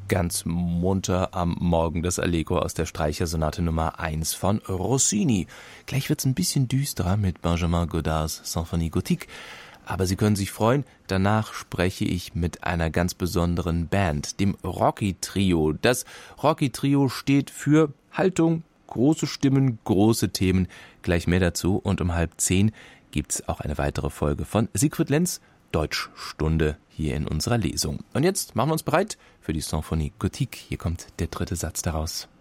Ganz munter am Morgen das Allegro aus der Streichersonate Nummer 1 von Rossini. Gleich wird's ein bisschen düsterer mit Benjamin Godards Symphonie Gothique. Aber Sie können sich freuen, danach spreche ich mit einer ganz besonderen Band, dem Rocky Trio. Das Rocky Trio steht für Haltung, große Stimmen, große Themen. Gleich mehr dazu und um 9:30 gibt's auch eine weitere Folge von Siegfried Lenz, Deutschstunde, hier in unserer Lesung. Und jetzt machen wir uns bereit für die Symphonie Gothique. Hier kommt der dritte Satz daraus.